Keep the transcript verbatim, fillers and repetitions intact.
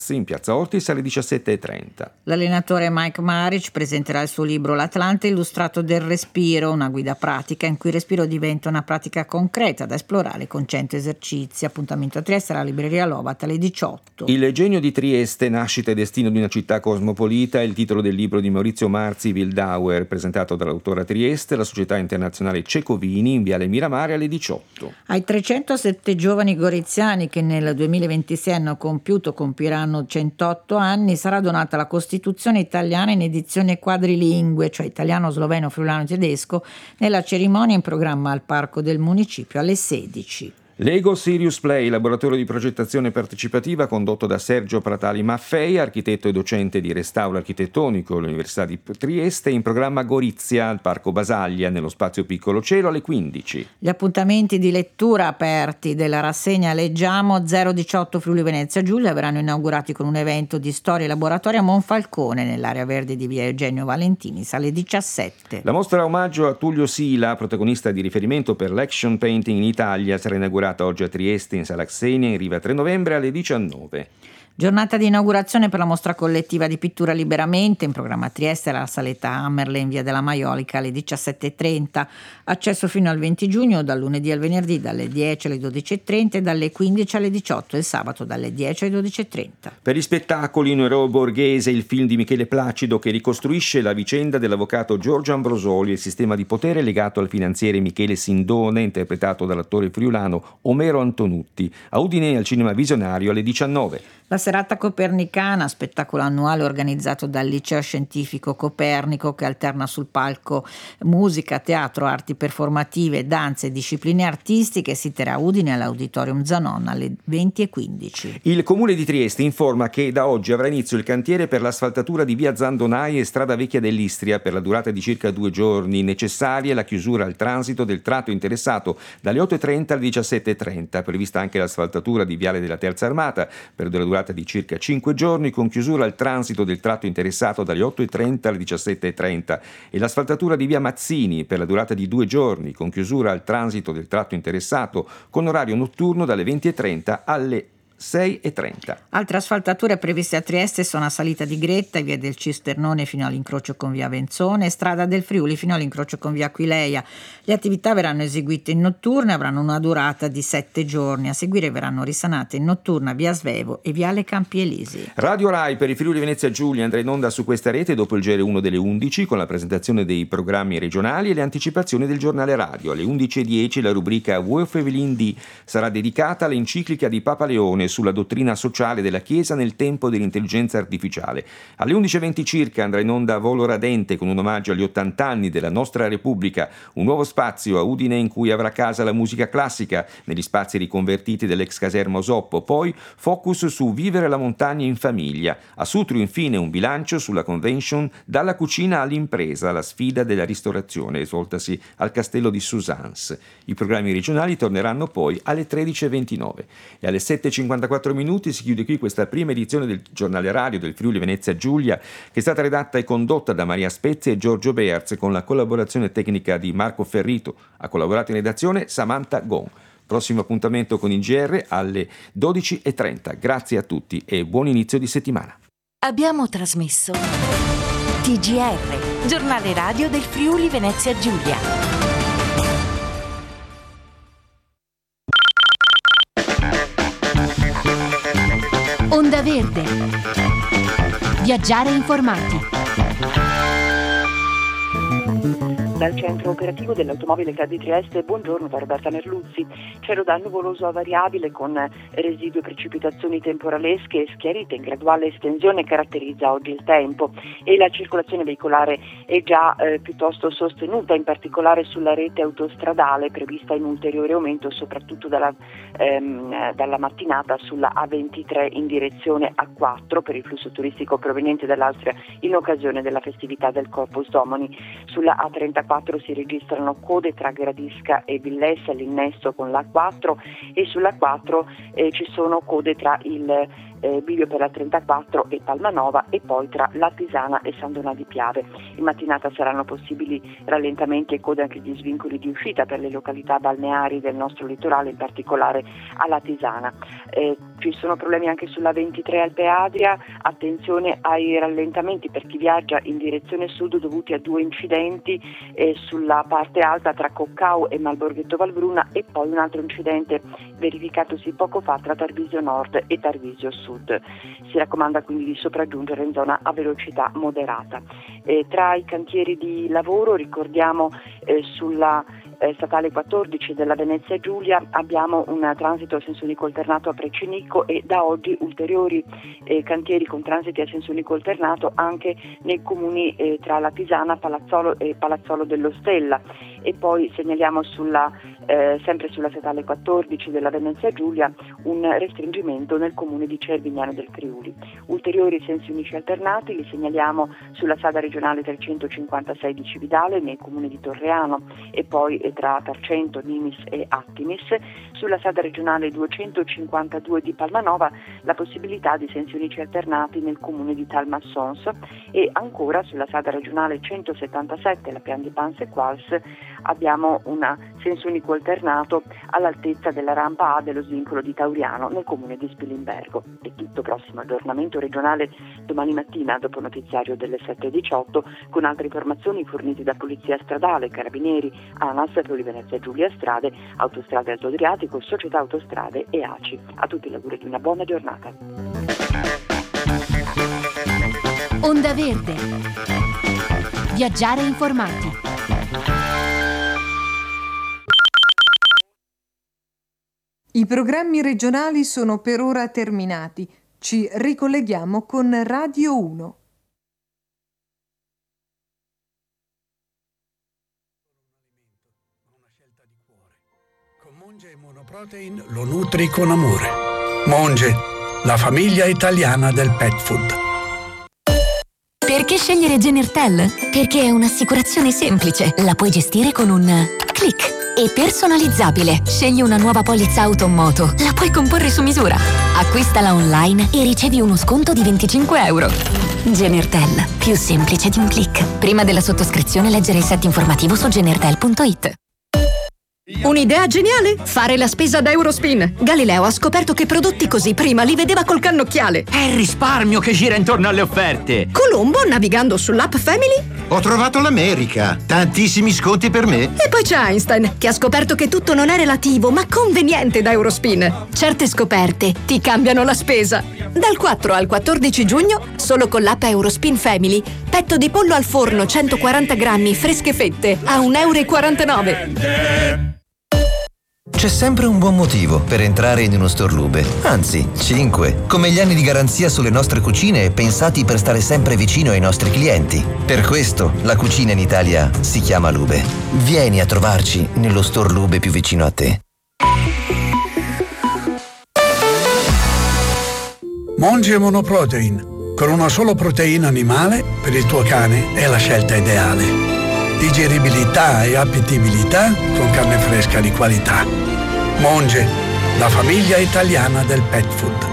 in Piazza Ortis alle diciassette e trenta. L'allenatore Mike Maric presenterà il suo libro L'Atlante illustrato del respiro, una guida pratica in cui il respiro diventa una pratica concreta da esplorare con cento esercizi. Appuntamento a Trieste alla libreria Lovat alle diciotto. Il genio di Trieste, nascita e destino di una città cosmopolita, è il titolo del libro di Maurizio Marzi Wildauer, presentato dall'autore a Trieste, la Società Internazionale Cecovini, in Viale Miramare alle diciotto. Ai trecentosette giovani goriziani che nel duemilaventisei hanno compiuto, compiranno centotto anni, sarà donata la Costituzione italiana in edizione quadrilingue, cioè italiano, sloveno, friulano e tedesco, nella cerimonia in programma al Parco del Municipio alle sedici. Lego Sirius Play, laboratorio di progettazione partecipativa condotto da Sergio Pratali Maffei, architetto e docente di restauro architettonico all'Università di Trieste, in programma Gorizia al Parco Basaglia, nello spazio Piccolo Cielo alle quindici. Gli appuntamenti di lettura aperti della rassegna Leggiamo zero diciotto Friuli Venezia Giulia verranno inaugurati con un evento di storia e laboratorio a Monfalcone, nell'area verde di via Eugenio Valentinis alle diciassette. La mostra omaggio a Tullio Sila, protagonista di riferimento per l'action painting in Italia, sarà inaugurata oggi a Trieste in Sala Xenia in riva tre novembre alle diciannove. Giornata di inaugurazione per la mostra collettiva di pittura Liberamente, in programma a Trieste alla saletta Hammerle in via della Maiolica alle diciassette e trenta. Accesso fino al venti giugno, dal lunedì al venerdì dalle dieci alle dodici e trenta e dalle quindici alle diciotto, e il sabato dalle dieci alle dodici e trenta. Per gli spettacoli, Noero Borghese, il film di Michele Placido che ricostruisce la vicenda dell'avvocato Giorgio Ambrosoli e il sistema di potere legato al finanziere Michele Sindone, interpretato dall'attore friulano Omero Antonutti, a Udine al Cinema Visionario alle diciannove. La serata copernicana, spettacolo annuale organizzato dal Liceo Scientifico Copernico, che alterna sul palco musica, teatro, arti performative, danze e discipline artistiche, si terrà a Udine all'Auditorium Zanon alle venti e quindici. Il Comune di Trieste informa che da oggi avrà inizio il cantiere per l'asfaltatura di via Zandonai e strada vecchia dell'Istria per la durata di circa due giorni, necessaria la chiusura al transito del tratto interessato dalle otto e trenta alle diciassette e trenta. Prevista anche l'asfaltatura di Viale della Terza Armata per la durata di circa cinque giorni, con chiusura al transito del tratto interessato dalle otto e trenta alle diciassette e trenta, e l'asfaltatura di via Mazzini per la durata di due giorni, con chiusura al transito del tratto interessato con orario notturno dalle venti e trenta alle sei e trenta. Altre asfaltature previste a Trieste sono a Salita di Gretta e via del Cisternone fino all'incrocio con via Venzone e strada del Friuli fino all'incrocio con via Aquileia. Le attività verranno eseguite in notturna e avranno una durata di sette giorni. A seguire verranno risanate in notturna via Svevo e viale Campi Elisi. Radio Rai per i Friuli Venezia Giulia andrà in onda su questa rete dopo il G R uno delle undici con la presentazione dei programmi regionali e le anticipazioni del giornale radio. Alle undici e dieci la rubrica Wolf Evelyn D sarà dedicata all'enciclica di Papa Leone sulla dottrina sociale della Chiesa nel tempo dell'intelligenza artificiale. Alle undici e venti circa andrà in onda Volo Radente con un omaggio agli ottanta anni della nostra Repubblica, un nuovo spazio a Udine in cui avrà casa la musica classica negli spazi riconvertiti dell'ex caserma Osoppo. Poi focus su Vivere la montagna in famiglia. A Sutrio infine un bilancio sulla convention Dalla cucina all'impresa, la sfida della ristorazione, svoltasi al castello di Susans. I programmi regionali torneranno poi alle tredici e ventinove e alle sette e cinquantaquattro minuti si chiude qui questa prima edizione del giornale radio del Friuli Venezia Giulia, che è stata redatta e condotta da Maria Spezia e Giorgio Bearz con la collaborazione tecnica di Marco Ferrito. Ha collaborato in redazione Samantha Gon. Prossimo appuntamento con il G R alle dodici e trenta. Grazie a tutti e buon inizio di settimana. Abbiamo trasmesso T G R, giornale radio del Friuli Venezia Giulia. Onda Verde. Viaggiare informati. Dal centro operativo dell'automobile C A D di Trieste, buongiorno da Roberta Merluzzi. Cielo da nuvoloso a variabile con residue precipitazioni temporalesche e schiarite in graduale estensione caratterizza oggi il tempo e la circolazione veicolare è già eh, piuttosto sostenuta, in particolare sulla rete autostradale prevista in ulteriore aumento soprattutto dalla, ehm, dalla mattinata sulla A ventitré in direzione A quattro per il flusso turistico proveniente dall'Austria in occasione della festività del Corpus Domini. Sulla A trentaquattro si registrano code tra Gradisca e Villesse all'innesto con l'A quattro e sull'A quattro eh, ci sono code tra il eh, bivio per la trentaquattro e Palmanova, e poi tra Latisana e San Donà di Piave. In mattinata saranno possibili rallentamenti e code anche di svincoli di uscita per le località balneari del nostro litorale, in particolare a Latisana. Eh, ci sono problemi anche sulla ventitré Alpe Adria, attenzione ai rallentamenti per chi viaggia in direzione sud dovuti a due incidenti eh, sulla parte alta tra Coccao e Malborghetto Valbruna, e poi un altro incidente verificatosi poco fa tra Tarvisio Nord e Tarvisio Sud. Si raccomanda quindi di sopraggiungere in zona a velocità moderata. Eh, tra i cantieri di lavoro ricordiamo eh, sulla eh, statale quattordici della Venezia Giulia abbiamo un transito a senso unico alternato a Precenicco, e da oggi ulteriori eh, cantieri con transiti a senso unico alternato anche nei comuni eh, tra Latisana, Palazzolo e Palazzolo dello Stella. E poi segnaliamo sulla, eh, sempre sulla statale quattordici della Venezia Giulia un restringimento nel comune di Cervignano del Friuli. Ulteriori sensi unici alternati li segnaliamo sulla strada regionale trecentocinquantasei di Cividale nei comuni di Torreano, e poi eh, tra Tarcento, Nimis e Attinis. Sulla strada regionale duecentocinquantadue di Palmanova la possibilità di sensi unici alternati nel comune di Talmassons, e ancora sulla strada regionale centosettantasette la Pian di Panse Quals abbiamo un senso unico alternato all'altezza della rampa A dello svincolo di Tauriano nel comune di Spilimbergo. È tutto, prossimo aggiornamento regionale domani mattina dopo notiziario delle sette e diciotto, con altre informazioni fornite da Polizia Stradale, Carabinieri, ANAS, Friuli Venezia Giulia Strade, Autostrade Alto Adriatico, Società Autostrade e A C I. A tutti l'augurio di una buona giornata. Onda Verde. Viaggiare informati. I programmi regionali sono per ora terminati. Ci ricolleghiamo con Radio uno. Con Monge Monoprotein lo nutri con amore. Monge, la famiglia italiana del pet food. Perché scegliere Genertel? Perché è un'assicurazione semplice. La puoi gestire con un click. E personalizzabile. Scegli una nuova polizza auto o moto. La puoi comporre su misura. Acquistala online e ricevi uno sconto di venticinque euro. Genertel. Più semplice di un click. Prima della sottoscrizione leggere il set informativo su genertel punto it. Un'idea geniale? Fare la spesa da Eurospin. Galileo ha scoperto che prodotti così prima li vedeva col cannocchiale. È il risparmio che gira intorno alle offerte. Colombo, navigando sull'app Family, ho trovato l'America. Tantissimi sconti per me. E poi c'è Einstein, che ha scoperto che tutto non è relativo, ma conveniente da Eurospin. Certe scoperte ti cambiano la spesa. Dal quattro al quattordici giugno, solo con l'app Eurospin Family, petto di pollo al forno centoquaranta grammi, fresche fette, a un euro e quarantanove. C'è sempre un buon motivo per entrare in uno store Lube, anzi, cinque, come gli anni di garanzia sulle nostre cucine pensati per stare sempre vicino ai nostri clienti. Per questo la cucina in Italia si chiama Lube. Vieni a trovarci nello store Lube più vicino a te. Monge Monoprotein, con una sola proteina animale per il tuo cane è la scelta ideale. Digeribilità e appetibilità con carne fresca di qualità. Monge, la famiglia italiana del pet food.